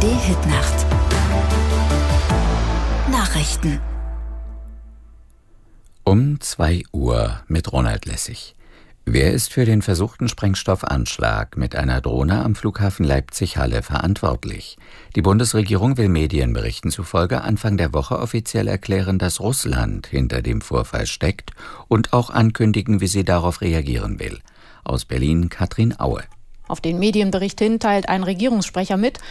ARD-Hitnacht. Nachrichten. Um 2 Uhr mit Ronald Lessig. Wer ist für den versuchten Sprengstoffanschlag mit einer Drohne am Flughafen Leipzig-Halle verantwortlich? Die Bundesregierung will Medienberichten zufolge Anfang der Woche offiziell erklären, dass Russland hinter dem Vorfall steckt und auch ankündigen, wie sie darauf reagieren will. Aus Berlin Katrin Aue. Auf den Medienbericht hin teilt ein Regierungssprecher mit,